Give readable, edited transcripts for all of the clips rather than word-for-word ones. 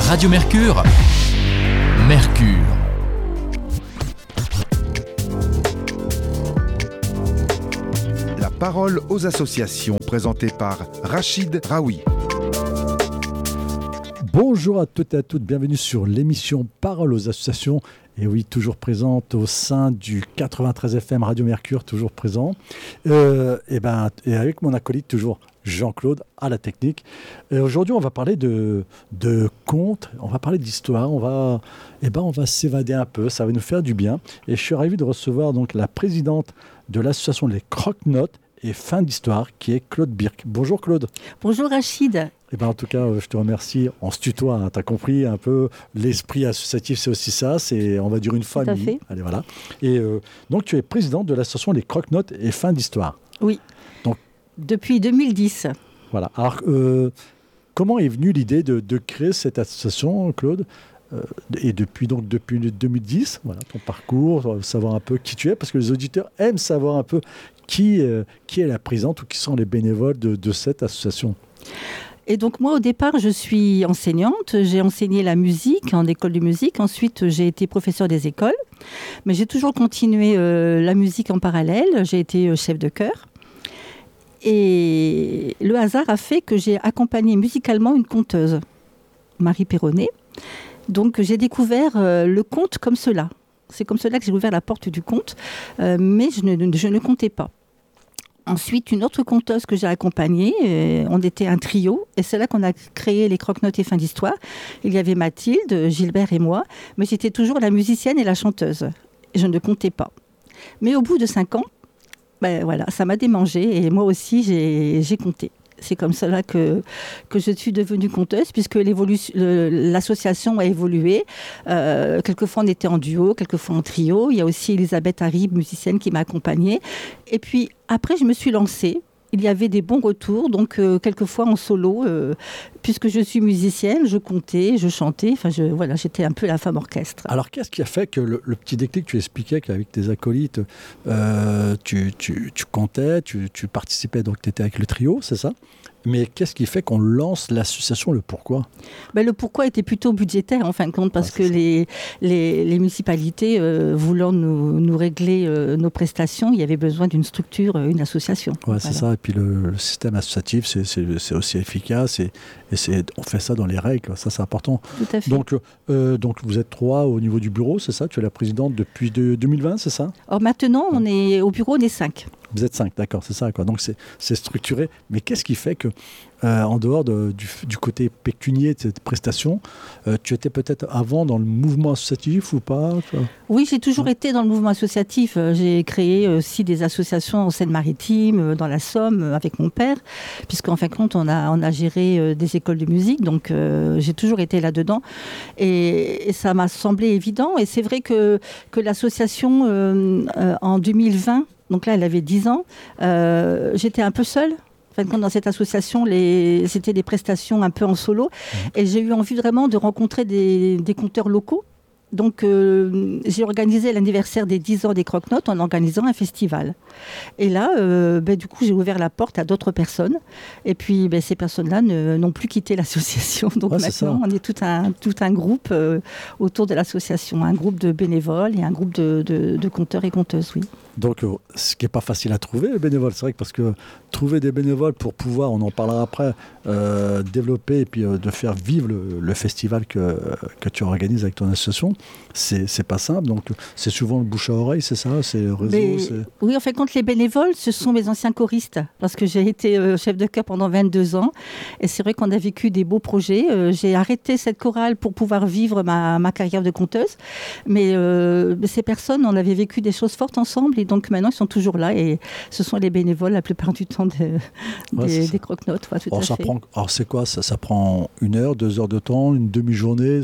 Radio Mercure, Mercure. La parole aux associations, présentée par Rachid Raoui. Bonjour à toutes et à toutes, bienvenue sur l'émission Parole aux associations. Et oui, toujours présente au sein du 93 FM Radio Mercure, toujours présent. Et avec mon acolyte toujours Jean-Claude à la technique. Et aujourd'hui, on va parler de contes, on va parler d'histoire, on va s'évader un peu, ça va nous faire du bien. Et je suis ravi de recevoir donc la présidente de l'association Les Croque-Notes et Fin d'Histoire, qui est Claude Birk. Bonjour Claude. Bonjour Rachid. En tout cas, je te remercie. On se tutoie, hein, tu as compris un peu. L'esprit associatif, c'est aussi ça. C'est, on va dire, une famille. Tout à fait. Allez, voilà. Et donc, tu es présidente de l'association Les Croque-Notes et Fin d'Histoire. Oui. Donc, depuis 2010. Voilà. Alors, comment est venue l'idée de créer cette association, Claude ? Et depuis 2010, voilà, ton parcours, savoir un peu qui tu es, parce que les auditeurs aiment savoir un peu qui est la présidente ou qui sont les bénévoles de cette association. Et donc moi, au départ, je suis enseignante. J'ai enseigné la musique en école de musique. Ensuite, j'ai été professeure des écoles. Mais j'ai toujours continué la musique en parallèle. J'ai été chef de chœur. Et le hasard a fait que j'ai accompagné musicalement une conteuse, Marie Perronnet. Donc j'ai découvert le conte comme cela. C'est comme cela que j'ai ouvert la porte du conte. Mais je ne comptais pas. Ensuite, une autre conteuse que j'ai accompagnée, on était un trio, et c'est là qu'on a créé les Croque-Notes et Fin d'Histoire. Il y avait Mathilde, Gilbert et moi, mais j'étais toujours la musicienne et la chanteuse. Je ne comptais pas. Mais au bout de 5 ans, voilà, ça m'a démangé, et moi aussi, j'ai compté. C'est comme cela que je suis devenue conteuse, puisque l'association a évolué. Quelquefois, on était en duo, quelquefois en trio. Il y a aussi Elisabeth Harib, musicienne, qui m'a accompagnée. Et puis, après, je me suis lancée. Il y avait des bons retours, donc quelquefois en solo, puisque je suis musicienne, je comptais, je chantais, j'étais un peu la femme orchestre. Alors qu'est-ce qui a fait que le petit déclic, tu expliquais qu'avec tes acolytes, tu comptais, tu participais, donc tu étais avec le trio, c'est ça ? Mais qu'est-ce qui fait qu'on lance l'association, le pourquoi ? Le pourquoi était plutôt budgétaire en fin de compte, parce que les municipalités voulant nous régler nos prestations, il y avait besoin d'une structure, une association. Ouais, c'est ça. Et puis le système associatif, c'est aussi efficace et on fait ça dans les règles. Ça, c'est important. Tout à fait. Donc vous êtes 3 au niveau du bureau, c'est ça ? Tu es la présidente depuis 2020, c'est ça ? Or maintenant, au bureau, on est 5. Vous êtes 5, d'accord, c'est ça, quoi. Donc c'est structuré. Mais qu'est-ce qui fait que, en dehors du côté pécunier de cette prestation, tu étais peut-être avant dans le mouvement associatif ou pas ? Oui, j'ai toujours été dans le mouvement associatif. J'ai créé aussi des associations en Seine-Maritime, dans la Somme, avec mon père, puisqu'en fin de compte, on a géré des écoles de musique. Donc j'ai toujours été là-dedans. Et ça m'a semblé évident. Et c'est vrai que l'association, en 2020, donc là, elle avait 10 ans. J'étais un peu seule. Dans cette association, c'était des prestations un peu en solo. Et j'ai eu envie vraiment de rencontrer des conteurs locaux. Donc, j'ai organisé l'anniversaire des 10 ans des Croque-Notes en organisant un festival. Et là, du coup, j'ai ouvert la porte à d'autres personnes. Et puis, ces personnes-là n'ont plus quitté l'association. Donc maintenant, on est tout un groupe autour de l'association. Un groupe de bénévoles et un groupe de conteurs et conteuses, oui. Donc, ce qui n'est pas facile à trouver, les bénévoles, c'est vrai que parce que trouver des bénévoles pour pouvoir, on en parlera après, développer et puis de faire vivre le festival que tu organises avec ton association, c'est pas simple. Donc, c'est souvent le bouche à oreille, c'est ça ? C'est le réseau Oui, en fait, quand les bénévoles, ce sont mes anciens choristes. Parce que j'ai été chef de chœur pendant 22 ans. Et c'est vrai qu'on a vécu des beaux projets. J'ai arrêté cette chorale pour pouvoir vivre ma carrière de conteuse. Mais ces personnes, on avait vécu des choses fortes ensemble. Et donc maintenant, ils sont toujours là. Et ce sont les bénévoles la plupart du temps des Croque-Notes. Ouais, tout à fait. Alors, c'est quoi ça prend 1 heure, 2 heures de temps, une demi-journée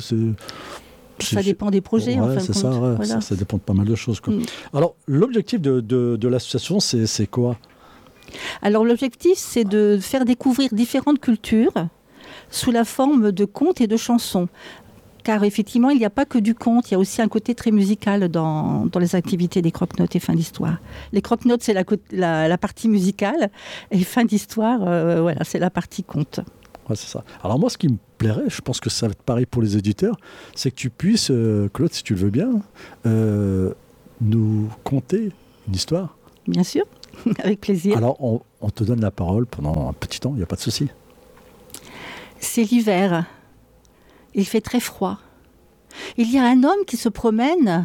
Ça dépend des projets, en fin de compte. Voilà. Ça dépend de pas mal de choses, quoi. Alors, l'objectif de l'association, c'est quoi ? Alors, l'objectif, c'est de faire découvrir différentes cultures sous la forme de contes et de chansons. Car effectivement, il n'y a pas que du conte, il y a aussi un côté très musical dans les activités des Croque-Notes et Fin d'Histoire. Les Croque-Notes, c'est la partie musicale, et Fin d'Histoire, c'est la partie conte. Ouais, c'est ça. Alors moi, ce qui me plairait, je pense que ça va être pareil pour les éditeurs, c'est que tu puisses, Claude, si tu le veux bien, nous conter une histoire. Bien sûr, avec plaisir. Alors, on te donne la parole pendant un petit temps, il n'y a pas de souci. C'est l'hiver. Il fait très froid. Il y a un homme qui se promène.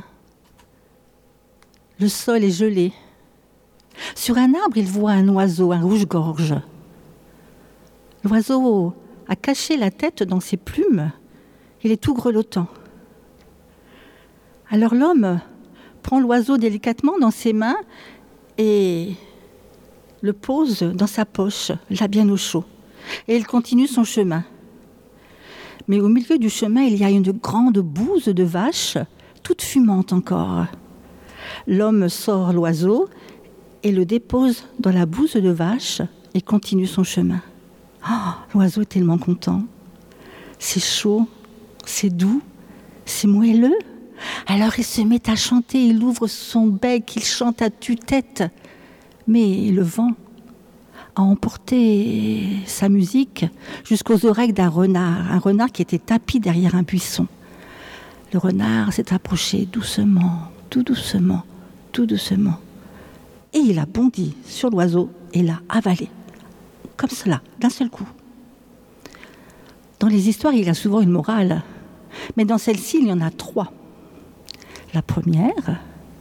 Le sol est gelé. Sur un arbre, il voit un oiseau, un rouge-gorge. L'oiseau a caché la tête dans ses plumes. Il est tout grelottant. Alors l'homme prend l'oiseau délicatement dans ses mains et le pose dans sa poche, là bien au chaud. Et il continue son chemin. Mais au milieu du chemin, il y a une grande bouse de vache, toute fumante encore. L'homme sort l'oiseau et le dépose dans la bouse de vache et continue son chemin. Oh, l'oiseau est tellement content. C'est chaud, c'est doux, c'est moelleux. Alors il se met à chanter, il ouvre son bec, il chante à tue-tête. Mais le vent a emporté sa musique jusqu'aux oreilles d'un renard, un renard qui était tapi derrière un buisson. Le renard s'est approché doucement, tout doucement, tout doucement. Et il a bondi sur l'oiseau et l'a avalé. Comme cela, d'un seul coup. Dans les histoires, il y a souvent une morale. Mais dans celle-ci, il y en a 3. La première,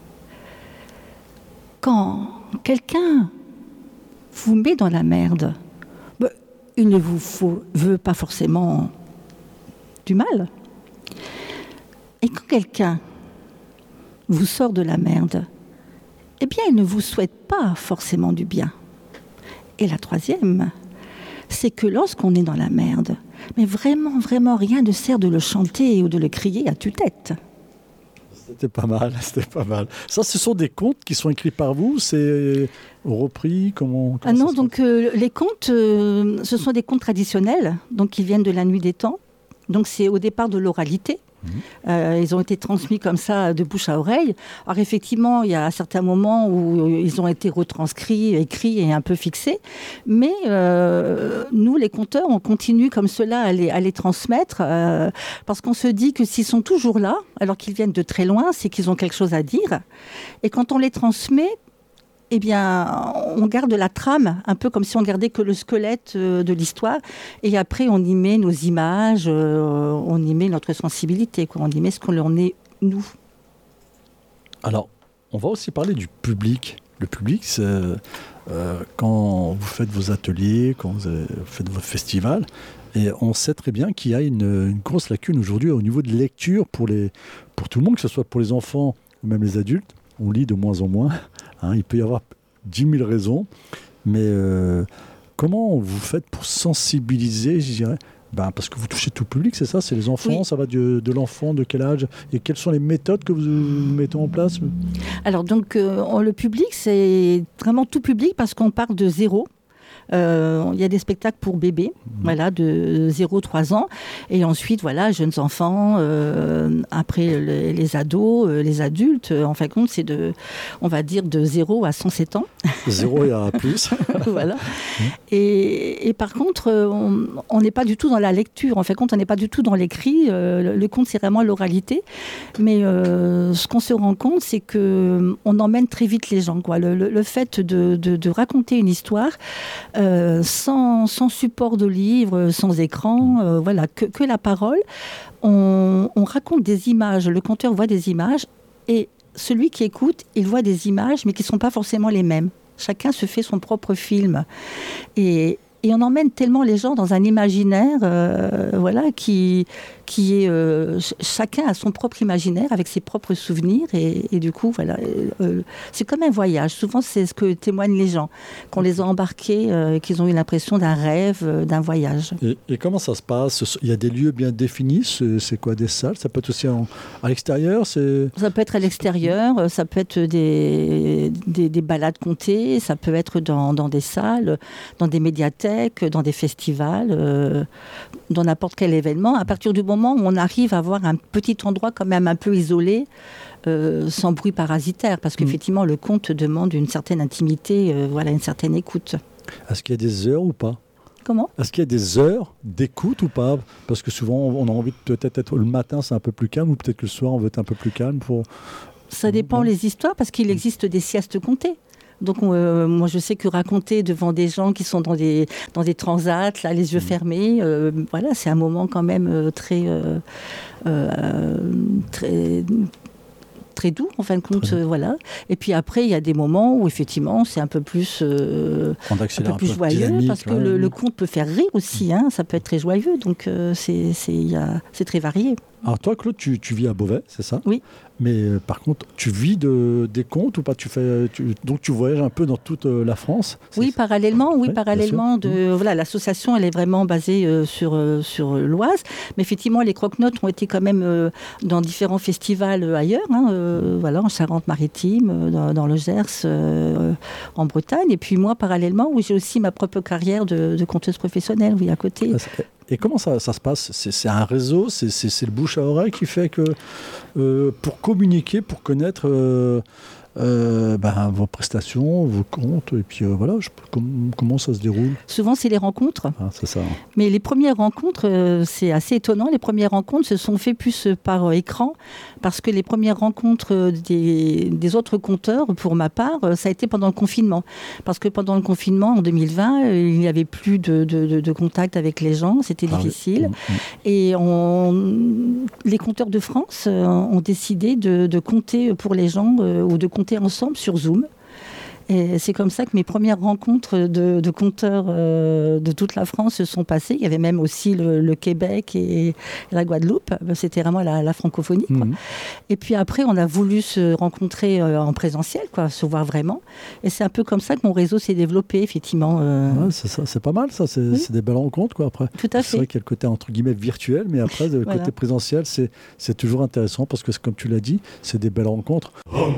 quand quelqu'un vous met dans la merde, il ne vous veut pas forcément du mal. Et quand quelqu'un vous sort de la merde, eh bien, il ne vous souhaite pas forcément du bien. Et la troisième, c'est que lorsqu'on est dans la merde, mais vraiment, vraiment, rien ne sert de le chanter ou de le crier à tue-tête. C'était pas mal, c'était pas mal. Ça, ce sont des contes qui sont écrits par vous, c'est repris, comment non, donc les contes, ce sont des contes traditionnels, donc qui viennent de la nuit des temps. Donc c'est au départ de l'oralité. Ils ont été transmis comme ça de bouche à oreille. Alors effectivement, il y a certains moments où ils ont été retranscrits, écrits et un peu fixés. Mais nous, les conteurs, on continue comme cela à les transmettre parce qu'on se dit que s'ils sont toujours là, alors qu'ils viennent de très loin, c'est qu'ils ont quelque chose à dire. Et quand on les transmet, eh bien, on garde la trame, un peu comme si on gardait que le squelette de l'histoire. Et après, on y met nos images, on y met notre sensibilité, quoi. On y met ce qu'on en est, nous. Alors, on va aussi parler du public. Le public, c'est quand vous faites vos ateliers, quand vous faites votre festival. Et on sait très bien qu'il y a une grosse lacune aujourd'hui au niveau de lecture pour tout le monde, que ce soit pour les enfants ou même les adultes. On lit de moins en moins. Il peut y avoir 10 000 raisons, mais comment vous faites pour sensibiliser, je dirais, parce que vous touchez tout le public, c'est ça? C'est les enfants, oui. Ça va de l'enfant, de quel âge? Et quelles sont les méthodes que vous mettez en place? Alors donc, le public, c'est vraiment tout public parce qu'on part de zéro. Il y a des spectacles pour bébés, voilà, de 0-3 ans. Et ensuite, voilà, jeunes enfants, après les ados, les adultes. En fin de compte, c'est on va dire de 0 à 107 ans. 0 et à plus. Voilà. Et par contre, on n'est pas du tout dans la lecture. En fin de compte, on n'est pas du tout dans l'écrit. Le conte, c'est vraiment l'oralité. Mais ce qu'on se rend compte, c'est qu'on emmène très vite les gens, quoi. Le fait de raconter une histoire, sans support de livre, sans écran, voilà, que la parole. On raconte des images, le conteur voit des images, et celui qui écoute, il voit des images, mais qui ne sont pas forcément les mêmes. Chacun se fait son propre film. Et on emmène tellement les gens dans un imaginaire, voilà, qui est... chacun a son propre imaginaire avec ses propres souvenirs. Et du coup, voilà, c'est comme un voyage. Souvent, c'est ce que témoignent les gens, qu'on les a embarqués, qu'ils ont eu l'impression d'un rêve, d'un voyage. Et comment ça se passe? Il y a des lieux bien définis? C'est quoi, des salles? Ça peut être aussi à l'extérieur? Ça peut être à l'extérieur, ça peut être des balades contées, ça peut être dans des salles, dans des médiathèques, dans des festivals, dans n'importe quel événement. À partir du moment où on arrive à avoir un petit endroit quand même un peu isolé, sans bruit parasitaire, parce qu'effectivement le conte demande une certaine intimité, voilà, une certaine écoute. Est-ce qu'il y a des heures ou pas? Comment ? Est-ce qu'il y a des heures d'écoute ou pas ? Parce que souvent, on a envie de peut-être être le matin, c'est un peu plus calme, ou peut-être que le soir, on veut être un peu plus calme pour... Ça dépend les histoires, parce qu'il existe des siestes comptées. Donc moi je sais que raconter devant des gens qui sont dans des transats, là les yeux fermés, voilà, c'est un moment quand même très doux en fin de compte, voilà. Et puis après il y a des moments où effectivement c'est un peu plus joyeux, parce que le conte peut faire rire aussi, hein, ça peut être très joyeux, donc c'est très varié. Alors toi, Claude, tu vis à Beauvais, c'est ça ? Oui. Mais par contre, tu vis des contes ou pas ? Donc tu voyages un peu dans toute la France ? Oui, parallèlement. Voilà, l'association, elle est vraiment basée sur l'Oise. Mais effectivement, les croque-notes ont été quand même dans différents festivals ailleurs. Voilà, en Charente-Maritime, dans le Gers, en Bretagne. Et puis moi, parallèlement, oui, j'ai aussi ma propre carrière de conteuse professionnelle, oui, à côté. Et comment ça se passe ? C'est un réseau, c'est le bouche à oreille qui fait que pour communiquer, pour connaître vos prestations, vos comptes, et puis voilà, comment ça se déroule ? Souvent, c'est les rencontres. Ah, c'est ça. Mais les premières rencontres, c'est assez étonnant. Les premières rencontres se sont faites plus par écran, parce que les premières rencontres des autres conteurs, pour ma part, ça a été pendant le confinement. Parce que pendant le confinement, en 2020, il n'y avait plus de contact avec les gens, c'était difficile. Oui. Et les conteurs de France ont décidé de compter pour les gens, ou de compter ensemble sur Zoom. Et c'est comme ça que mes premières rencontres de conteurs de toute la France se sont passées. Il y avait même aussi le Québec et la Guadeloupe. C'était vraiment la francophonie, quoi. Et puis après, on a voulu se rencontrer en présentiel, quoi, se voir vraiment. Et c'est un peu comme ça que mon réseau s'est développé, effectivement. Ouais, c'est ça, c'est pas mal, ça. C'est des belles rencontres, quoi, après. Tout à fait. C'est vrai qu'il y a le côté, entre guillemets, virtuel, mais après, le côté présentiel, c'est toujours intéressant parce que, comme tu l'as dit, c'est des belles rencontres.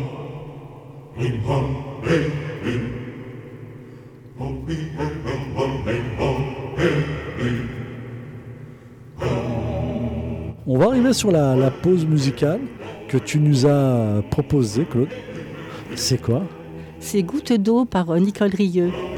On va arriver sur la pause musicale que tu nous as proposée, Claude. C'est quoi ? C'est Goutte d'eau par Nicole Rieu.